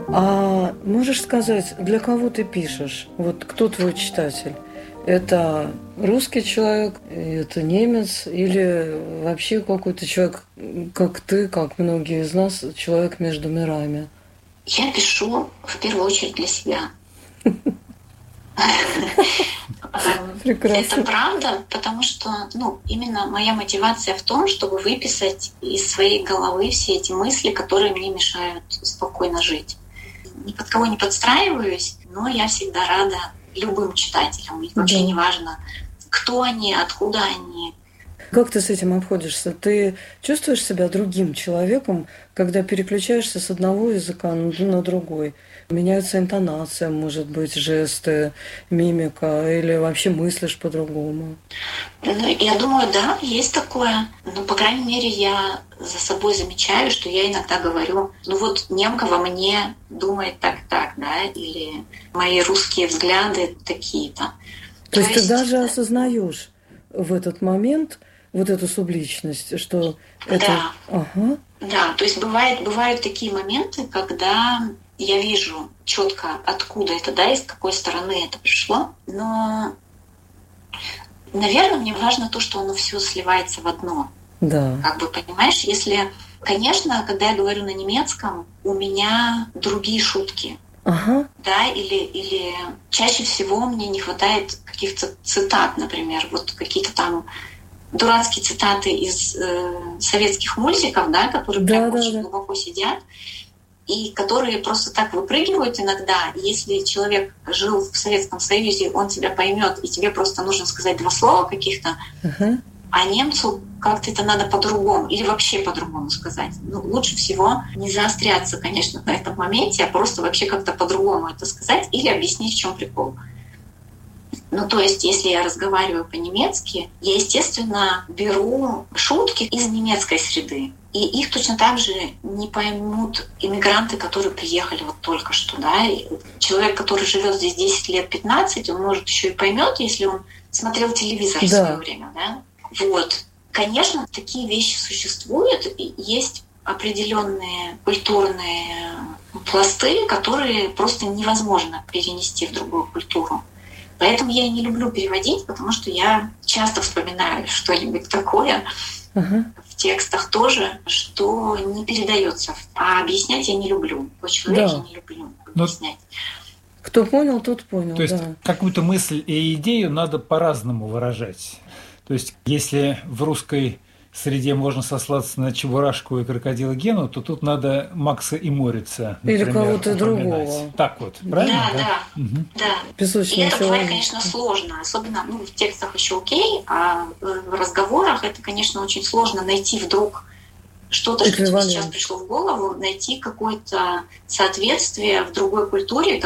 А можешь сказать, для кого ты пишешь? Вот кто твой читатель? Это русский человек, это немец или вообще какой-то человек, как ты, как многие из нас, человек между мирами? Я пишу в первую очередь для себя. Это Прекрасно. правда, потому что именно моя мотивация в том, чтобы выписать из своей головы все эти мысли, которые мне мешают спокойно жить. Ни под кого не подстраиваюсь, но я всегда рада любым читателям. И вообще не важно, кто они, откуда они. Как ты с этим обходишься? Ты чувствуешь себя другим человеком, когда переключаешься с одного языка на другой? Меняется интонация, может быть, жесты, мимика, или вообще мыслишь по-другому? Я думаю, да, есть такое. Но, по крайней мере, я за собой замечаю, что я иногда говорю, немка во мне думает так, да, или мои русские взгляды такие-то. То есть ты даже осознаешь в этот момент вот эту субличность, что это... Да. Ага. Да, то есть бывают такие моменты, когда я вижу четко, откуда это, да, из какой стороны это пришло, но, наверное, мне важно то, что оно все сливается в одно. Да. Понимаешь, если, конечно, когда я говорю на немецком, у меня другие шутки. Ага. Да, или чаще всего мне не хватает каких-то цитат, например, какие-то там дурацкие цитаты из советских мультиков, да, которые прям очень глубоко сидят, и которые просто так выпрыгивают иногда. Если человек жил в Советском Союзе, он тебя поймет, и тебе просто нужно сказать 2 слова каких-то, а немцу как-то это надо по-другому или вообще по-другому сказать. Лучше всего не заостряться, конечно, на этом моменте, а просто вообще как-то по-другому это сказать или объяснить, в чем прикол. То есть, если я разговариваю по-немецки, я, естественно, беру шутки из немецкой среды. И их точно так же не поймут иммигранты, которые приехали только что. Да? И человек, который живет здесь 10 лет, 15, он, может, еще и поймет, если он смотрел телевизор в свое время. Да? Конечно, такие вещи существуют, и есть определенные культурные пласты, которые просто невозможно перенести в другую культуру. Поэтому я и не люблю переводить, потому что я часто вспоминаю что-нибудь такое в текстах тоже, что не передается. А объяснять я не люблю. Я не люблю объяснять. Кто понял, тот понял. То есть какую-то мысль и идею надо по-разному выражать. То есть если в русской среде можно сослаться на Чебурашку и крокодила Гену, то тут надо Макса и Морица, например, или кого-то другого. Так правильно? Да. Песочный и это человек. бывает, конечно, сложно. Особенно в текстах еще окей, а в разговорах это, конечно, очень сложно найти вдруг что-то, что тебе сейчас пришло в голову, найти какое-то соответствие в другой культуре,